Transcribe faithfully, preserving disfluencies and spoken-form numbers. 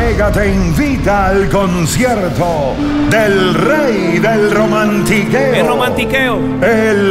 Mega te invita al concierto del rey del romantiqueo. El romantiqueo. El